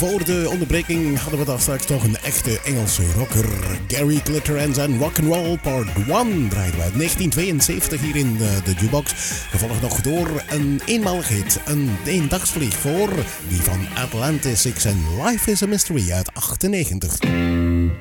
Voor de onderbreking hadden we daar straks nog een echte Engelse rocker. Gary Glitter en zijn Rock'n'Roll Part 1 draaiden we uit 1972 hier in de jukebox. Gevolgd nog door een eenmalig hit, een eendagsvlieg voor die van Atlantis Six en Life is a Mystery uit 98.